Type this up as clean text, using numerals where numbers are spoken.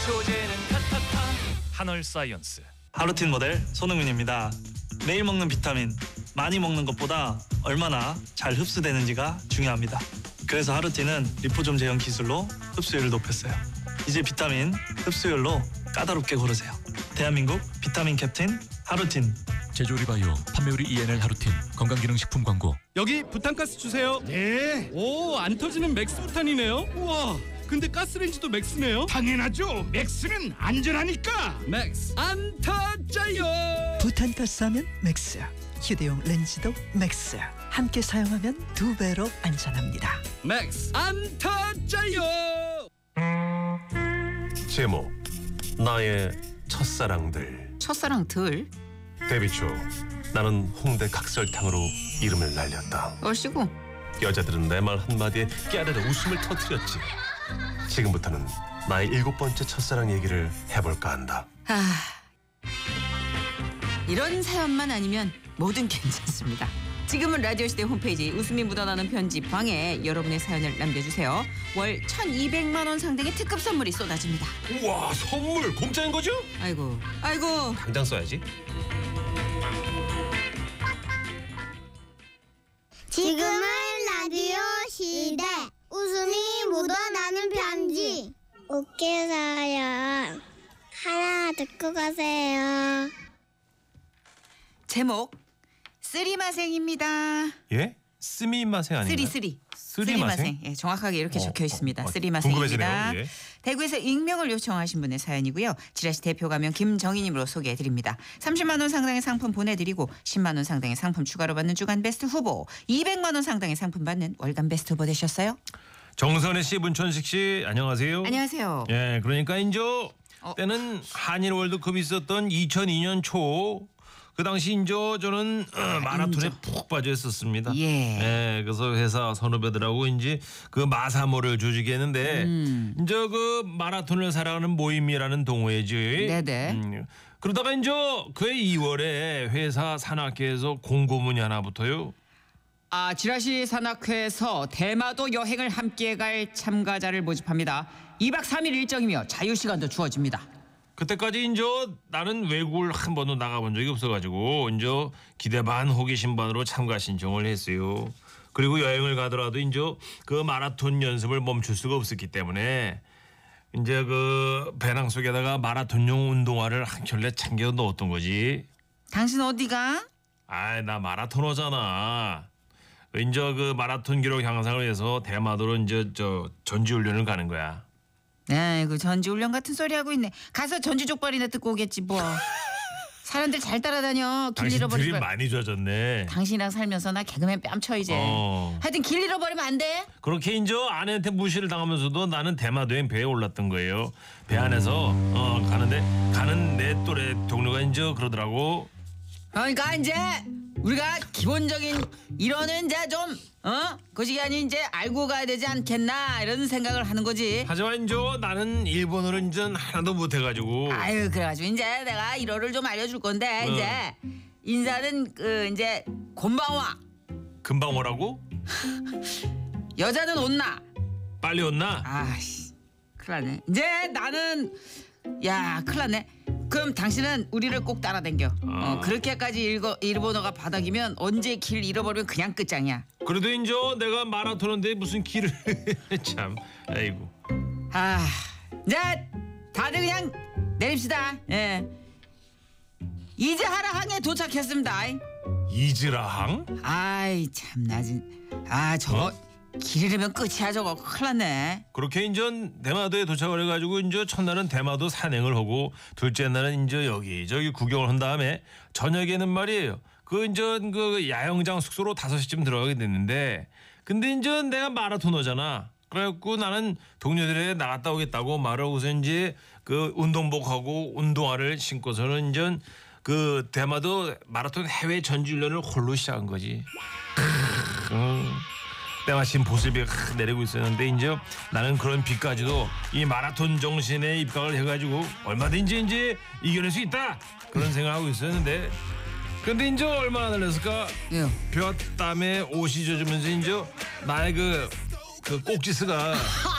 소재는 타타타 한올 사이언스. 하루틴 모델 손흥민입니다. 매일 먹는 비타민, 많이 먹는 것보다 얼마나 잘 흡수되는지가 중요합니다. 그래서 하루틴은 리포좀 제형 기술로 흡수율을 높였어요. 이제 비타민 흡수율로 까다롭게 고르세요. 대한민국 비타민 캡틴 하루틴. 제조리바이오 판매율이 ENL 하루틴 건강기능식품 광고. 여기 부탄가스 주세요. 네, 오, 안 터지는 맥스 부탄이네요. 우와, 근데 가스레인지도 맥스네요. 당연하죠. 맥스는 안전하니까. 맥스 안 터져요. 부탄가스 하면 맥스, 휴대용 렌즈도 맥스. 함께 사용하면 2배로 안전합니다. 맥스 안 터져요. 제목 나의 첫사랑들. 첫사랑들 데뷔 초 나는 홍대 각설탕으로 이름을 날렸다. 얼씨구. 여자들은 내 말 한마디에 깨르르 웃음을 터뜨렸지. 지금부터는 나의 7번째 첫사랑 얘기를 해볼까 한다. 이런 사연만 아니면 뭐든 괜찮습니다. 지금은 라디오시대 홈페이지 웃음이 묻어나는 편집방에 여러분의 사연을 남겨주세요. 월 1,200만 원 상당의 특급 선물이 쏟아집니다. 우와, 선물 공짜인 거죠? 아이고 당장 써야지. 지금은 라디오 시대 웃음이 묻어나는 편지. 웃겨서요. 하나 듣고 가세요. 제목 쓰리마생입니다. 예? 스미마생 아닌가요? 쓰리마생. 예, 정확하게 이렇게 적혀 있습니다. 쓰리마생입니다. 궁금해지네요. 예. 대구에서 익명을 요청하신 분의 사연이고요. 지라시 대표 가명 김정희님으로 소개해드립니다. 30만 원 상당의 상품 보내드리고 10만 원 상당의 상품 추가로 받는 주간 베스트 후보, 200만 원 상당의 상품 받는 월간 베스트 후보 되셨어요? 정선혜 씨, 문천식 씨, 안녕하세요. 안녕하세요. 예, 그러니까 인조 때는 한일 월드컵이 있었던 2002년 초. 그 당시 저는 마라톤에 푹 빠져 있었습니다. 예. 그래서 회사 선후배들하고 그 마사모를 조직했는데 그 마라톤을 사랑하는 모임이라는 동호회지. 네네. 그러다가 그 2월에 회사 산악회에서 공고문이 하나 붙어요. 지라시 산악회에서 대마도 여행을 함께 갈 참가자를 모집합니다. 2박 3일 일정이며 자유시간도 주어집니다. 그때까지 나는 외국을 한 번도 나가본 적이 없어가지고 기대 반 호기심 반으로 참가 신청을 했어요. 그리고 여행을 가더라도 그 마라톤 연습을 멈출 수가 없었기 때문에 그 배낭 속에다가 마라톤용 운동화를 한 켤레 챙겨 넣었던 거지. 당신 어디가? 나 마라토너잖아. 그 마라톤 기록 향상을 위해서 대마도로 전지훈련을 가는 거야. 그 전지훈련 같은 소리 하고 있네. 가서 전지족발이나 뜯고 오겠지 뭐. 사람들 잘 따라다녀. 길 잃어버리지 당신들이 많이 좋아졌네. 당신이랑 살면서 나 개그맨 뺨쳐 이제. 하여튼 길 잃어버리면 안 돼. 그렇게 아내한테 무시를 당하면서도 나는 대마도행 배에 올랐던 거예요. 배 안에서 가는 내 또래 동료가 그러더라고. 그러니까 이제 우리가 기본적인 이론은 좀 그것이 아니 알고 가야 되지 않겠나 이런 생각을 하는 거지. 하지만 나는 일본어를 하나도 못해가지고. 그래가지고 내가 일어를 좀 알려줄 건데 인사는 곤방와. 금방 오라고? 여자는 온나. 빨리 온나? 큰일 나네. 나는 큰일 나네. 그럼 당신은 우리를 꼭 따라댕겨. 그렇게까지 일본어가 바닥이면 언제 길 잃어버리면 그냥 끝장이야. 그래도 내가 마라토너인데 무슨 길을 참. 아이고. 이제 다들 그냥 내립시다. 예. 이즈하라항에 도착했습니다. 이즈라항? 참나 저거 길 잃으면 끝이야 저거. 큰일 났네. 그렇게 대마도에 도착을 해가지고 첫날은 대마도 산행을 하고 둘째 날은 여기저기 구경을 한 다음에 저녁에는 말이에요. 그 야영장 숙소로 5시쯤 들어가게 됐는데 근데 내가 마라토너잖아. 그래갖고 나는 동료들에게 나갔다 오겠다고 말하고서 그 운동복하고 운동화를 신고서는 그 대마도 마라톤 해외 전지훈련을 홀로 시작한 거지. 때마침 보슬비가 내리고 있었는데 나는 그런 비까지도 이 마라톤 정신에 입각을 해가지고 얼마든지 이겨낼 수 있다 그런 생각을 하고 있었는데 근데 얼마나 달렸을까? 벼 땀에 옷이 젖으면서 나의 그 꼭지스가